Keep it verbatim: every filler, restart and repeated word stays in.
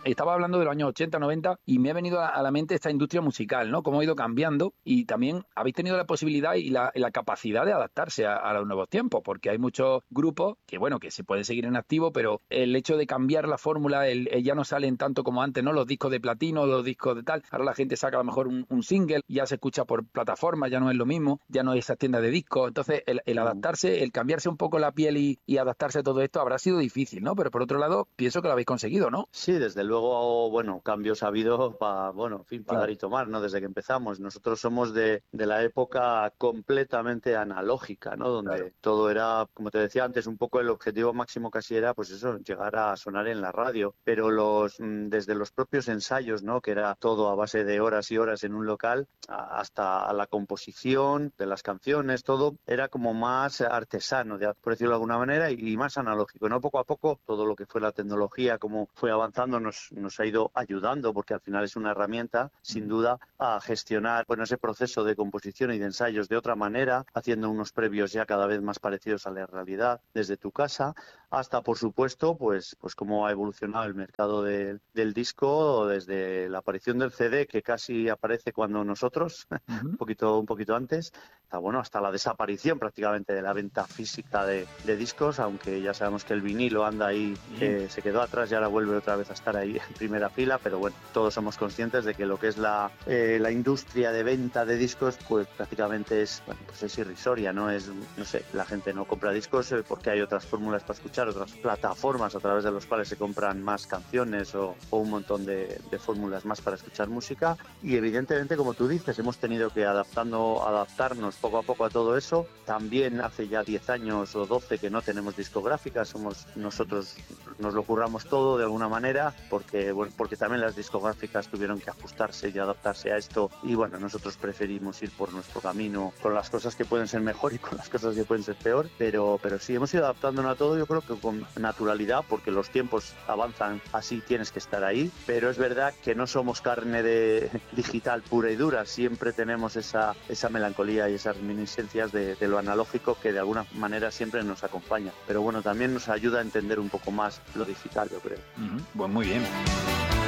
estaba hablando de los años ochenta, noventa y me ha venido a la mente esta industria musical, ¿no? Cómo ha ido cambiando y también habéis tenido la posibilidad y la, la capacidad de adaptarse a, a los nuevos tiempos, porque hay muchos grupos que, bueno, que se pueden seguir en activo, pero el hecho de cambiar la fórmula, el, el ya no salen tanto como antes, ¿no? Los discos de platino, los discos de tal. Ahora la gente saca a lo mejor un, un single, ya se escucha por plataforma, ya no es lo mismo, ya no hay esas tiendas de discos. Entonces, el, el adaptarse, el cambiarse un poco la piel y, y adaptarse a todo esto habrá sido difícil, ¿no? Pero por otro lado, pienso que lo habéis conseguido, ¿no? Sí, desde luego, bueno, cambios ha habido para, bueno, en fin, para Claro. dar y tomar, ¿no? Desde que empezamos. Nosotros somos de, de la época completamente analógica, ¿no? Donde Claro. todo era, como te decía antes, un poco el objetivo máximo casi era, pues eso, llegar a sonar en la radio. Pero los, desde los propios ensayos, ¿no? Que era todo a base de horas y horas en un local, hasta la composición de las canciones, todo era como más artesano, por decirlo de alguna manera, y más analógico, ¿no? Poco a poco, todo lo que fue la tecnología, como fue avanzando, nos, nos ha ido ayudando, porque al final es una herramienta, sin duda, a gestionar, bueno, ese proceso de composición y de ensayos de otra manera, haciendo unos previos ya cada vez más parecidos a la realidad desde tu casa, hasta, por supuesto, pues, pues cómo ha evolucionado el mercado de, del disco desde la aparición del C D, que casi aparece cuando nosotros, uh-huh. un poquito, un poquito antes, hasta, bueno, hasta la desaparición prácticamente de la venta física de, de discos, aunque ya sabemos que el vinilo anda ahí, eh, se quedó atrás y ahora vuelve otra vez a estar ahí en primera fila, pero bueno, todos somos conscientes de que lo que es la, eh, la industria de venta de discos, pues prácticamente es, bueno, pues es irrisoria, ¿no? Es, no sé, la gente no compra discos porque hay otras fórmulas para escuchar, otras plataformas a través de las cuales se compran más canciones o, o un montón de, de fórmulas más para escuchar música, y evidentemente, como tú dices, hemos tenido que adaptando, adaptarnos poco a poco a todo eso. También hace ya diez años o doce que no tenemos discográficas, somos nosotros, nos lo curramos todo de alguna manera, porque, bueno, porque también las discográficas tuvieron que ajustarse y adaptarse a esto, y bueno, nosotros preferimos ir por nuestro camino con las cosas que pueden ser mejor y con las cosas que pueden ser peor, pero, pero sí, hemos ido adaptándonos a todo, yo creo que con naturalidad, porque los tiempos avanzan así, tienes que estar ahí, pero es verdad que no somos carne de digital pura y dura, siempre tenemos esa, esa melancolía y esas reminiscencias de, de lo analógico que de alguna manera siempre nos acompaña, pero bueno, también nos ayuda a entender un poco más lo digital, yo creo. Uh-huh. Pues muy bien.